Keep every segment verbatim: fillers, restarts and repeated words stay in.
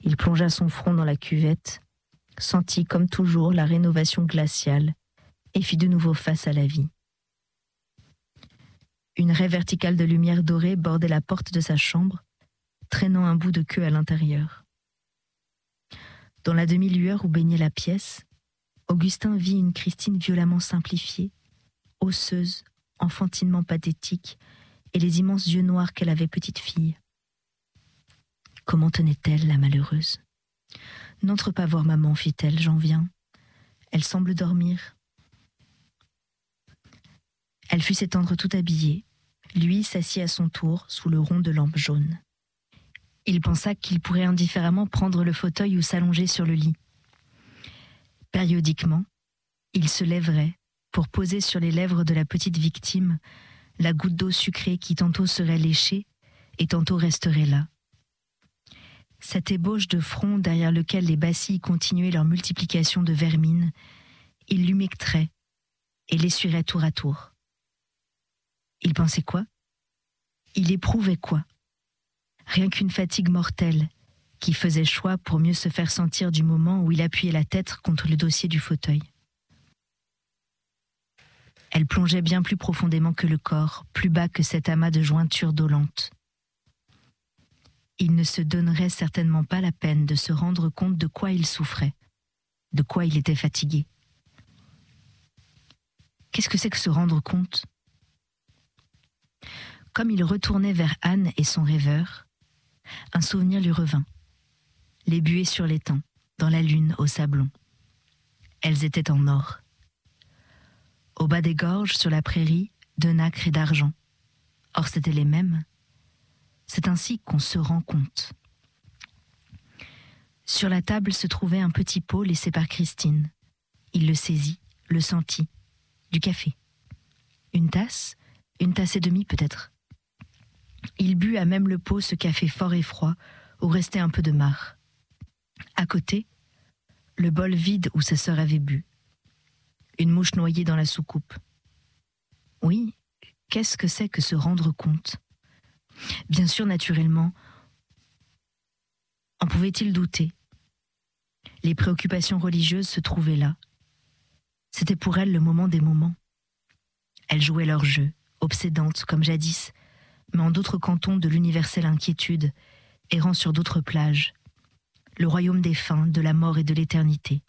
Il plongea son front dans la cuvette, sentit comme toujours la rénovation glaciale et fit de nouveau face à la vie. Une raie verticale de lumière dorée bordait la porte de sa chambre, traînant un bout de queue à l'intérieur. Dans la demi-lueur où baignait la pièce, Augustin vit une Christine violemment simplifiée, osseuse, enfantinement pathétique, et les immenses yeux noirs qu'elle avait petite fille. Comment tenait-elle, la malheureuse ? « N'entre pas voir maman, fit-elle, j'en viens. Elle semble dormir. » Elle fut s'étendre tout habillée. Lui s'assit à son tour sous le rond de lampe jaune. Il pensa qu'il pourrait indifféremment prendre le fauteuil ou s'allonger sur le lit. Périodiquement, il se lèverait pour poser sur les lèvres de la petite victime la goutte d'eau sucrée qui tantôt serait léchée et tantôt resterait là. Cette ébauche de front derrière lequel les bacilles continuaient leur multiplication de vermine, il l'humecterait et l'essuierait tour à tour. Il pensait quoi ? Il éprouvait quoi ? Rien qu'une fatigue mortelle qui faisait choix pour mieux se faire sentir du moment où il appuyait la tête contre le dossier du fauteuil. Elle plongeait bien plus profondément que le corps, plus bas que cet amas de jointures dolentes. Il ne se donnerait certainement pas la peine de se rendre compte de quoi il souffrait, de quoi il était fatigué. Qu'est-ce que c'est que se rendre compte ? Comme il retournait vers Anne et son rêveur, un souvenir lui revint. Les buées sur l'étang, dans la lune, au sablon. Elles étaient en or. Au bas des gorges, sur la prairie, de nacre et d'argent. Or, c'étaient les mêmes. C'est ainsi qu'on se rend compte. Sur la table se trouvait un petit pot laissé par Christine. Il le saisit, le sentit. Du café. Une tasse, une tasse et demie peut-être. Il but à même le pot ce café fort et froid, où restait un peu de marc. À côté, le bol vide où sa sœur avait bu. Une mouche noyée dans la soucoupe. Oui, qu'est-ce que c'est que se rendre compte ? Bien sûr, naturellement, en pouvait-il douter ? Les préoccupations religieuses se trouvaient là. C'était pour elle le moment des moments. Elles jouaient leur jeu, obsédantes comme jadis, mais en d'autres cantons de l'universelle inquiétude, errant sur d'autres plages, le royaume des fins, de la mort et de l'éternité.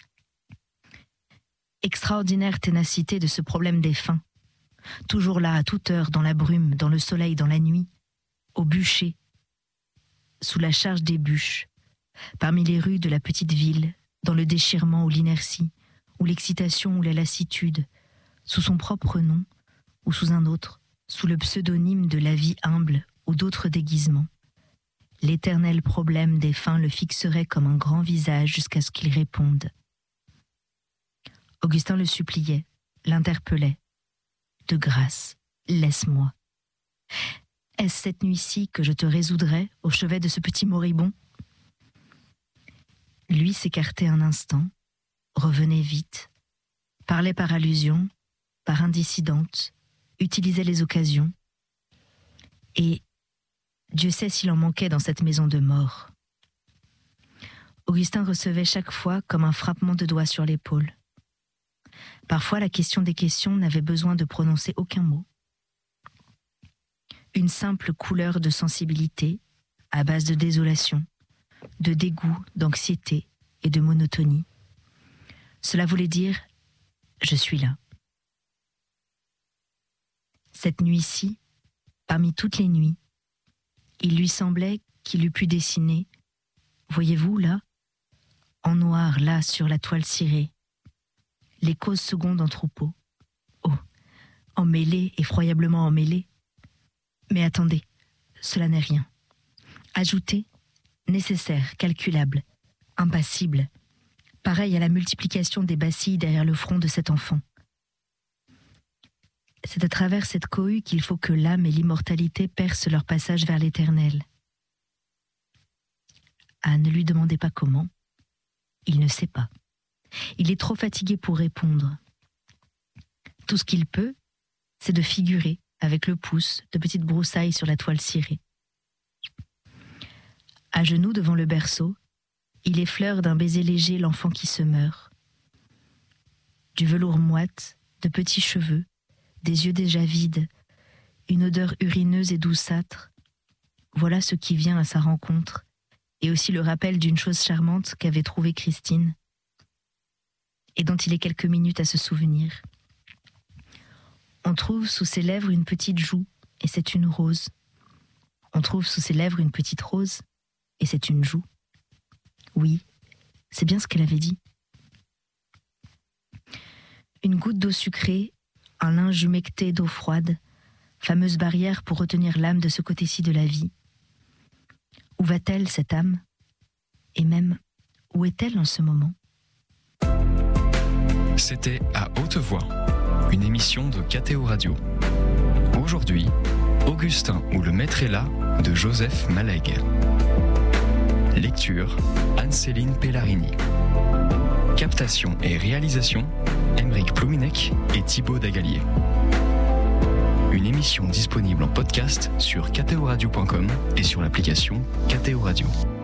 Extraordinaire ténacité de ce problème des fins, toujours là à toute heure, dans la brume, dans le soleil, dans la nuit, au bûcher, sous la charge des bûches, parmi les rues de la petite ville, dans le déchirement ou l'inertie, ou l'excitation ou la lassitude, sous son propre nom ou sous un autre, sous le pseudonyme de la vie humble ou d'autres déguisements. L'éternel problème des fins le fixerait comme un grand visage jusqu'à ce qu'il réponde. Augustin le suppliait, l'interpellait. De grâce, laisse-moi. Est-ce cette nuit-ci que je te résoudrai au chevet de ce petit moribond ? Lui s'écartait un instant, revenait vite, parlait par allusion, par indissidente, utilisait les occasions. Et Dieu sait s'il en manquait dans cette maison de mort. Augustin recevait chaque fois comme un frappement de doigt sur l'épaule. Parfois, la question des questions n'avait besoin de prononcer aucun mot. Une simple couleur de sensibilité, à base de désolation, de dégoût, d'anxiété et de monotonie. Cela voulait dire « je suis là ». Cette nuit-ci, parmi toutes les nuits, il lui semblait qu'il eût pu dessiner, voyez-vous là, en noir là sur la toile cirée, les causes secondes en troupeau. Oh, emmêlées, effroyablement emmêlées. Mais attendez, cela n'est rien. Ajouté, nécessaire, calculable, impassible, pareil à la multiplication des bacilles derrière le front de cet enfant. C'est à travers cette cohue qu'il faut que l'âme et l'immortalité percent leur passage vers l'éternel. Ah, ne lui demandez pas comment. Il ne sait pas. Il est trop fatigué pour répondre. Tout ce qu'il peut, c'est de figurer, avec le pouce, de petites broussailles sur la toile cirée. À genoux devant le berceau, Il effleure d'un baiser léger l'enfant qui se meurt. Du velours moite, de petits cheveux, des yeux déjà vides, une odeur urineuse et douceâtre. Voilà ce qui vient à sa rencontre, et aussi le rappel d'une chose charmante qu'avait trouvée Christine, et dont il est quelques minutes à se souvenir. On trouve sous ses lèvres une petite joue, et c'est une rose. On trouve sous ses lèvres une petite rose, et c'est une joue. Oui, c'est bien ce qu'elle avait dit. Une goutte d'eau sucrée, un linge humecté d'eau froide, fameuse barrière pour retenir l'âme de ce côté-ci de la vie. Où va-t-elle, cette âme ? Et même, où est-elle en ce moment ? C'était À Haute Voix, une émission de K T O Radio. Aujourd'hui, Augustin ou le maître est là de Joseph Malègue. Lecture, Anne-Céline Pellarini. Captation et réalisation, Aymeric Plouminec et Thibaut Dagalier. Une émission disponible en podcast sur k t o radio point com et sur l'application K T O Radio.